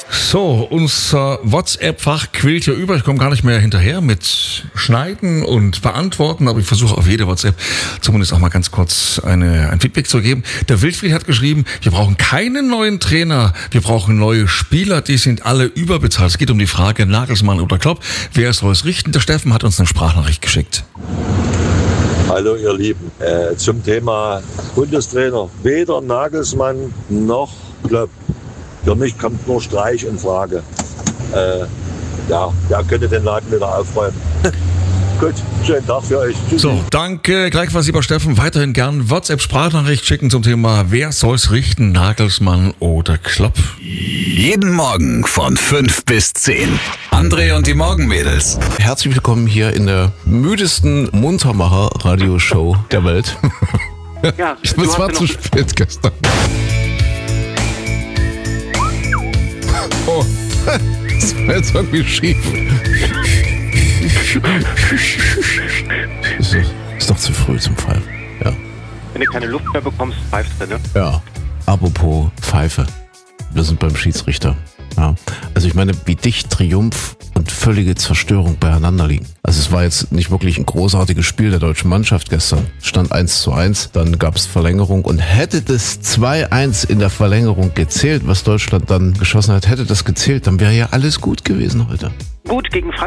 So, unser WhatsApp-Fach quillt hier über. Ich komme gar nicht mehr hinterher mit Schneiden und Beantworten, aber ich versuche auf jede WhatsApp zumindest auch mal ganz kurz ein Feedback zu geben. Der Wilfried hat geschrieben, wir brauchen keinen neuen Trainer, wir brauchen neue Spieler, die sind alle überbezahlt. Es geht um die Frage Nagelsmann oder Klopp. Wer soll es richten? Der Steffen hat uns eine Sprachnachricht geschickt. Hallo ihr Lieben, zum Thema Bundestrainer, weder Nagelsmann noch Klopp. Für mich kommt nur Streich in Frage. Der könnte den Laden wieder aufräumen. Gut, schönen Tag für euch. Tschüssi. So, danke. Gleichfalls, lieber Steffen. Weiterhin gern WhatsApp-Sprachnachricht schicken zum Thema wer soll's richten, Nagelsmann oder Klopp? Jeden Morgen von 5 bis 10. André und die Morgenmädels. Herzlich willkommen hier in der müdesten Muntermacher-Radioshow der Welt. Ja, Es war zu spät gestern. Oh, das war jetzt irgendwie schief. Ist doch zu früh zum Pfeifen. Ja. Wenn du keine Luft mehr bekommst, pfeifst du, ne? Ja. Apropos Pfeife. Wir sind beim Schiedsrichter. Ja. Also ich meine, wie dicht Triumph und völlige Zerstörung beieinander liegen. Also es war jetzt nicht wirklich ein großartiges Spiel der deutschen Mannschaft gestern. Stand 1:1, dann gab es Verlängerung und hätte das 2:1 in der Verlängerung gezählt, was Deutschland dann geschossen hat, hätte das gezählt, dann wäre ja alles gut gewesen heute. Gut, gegen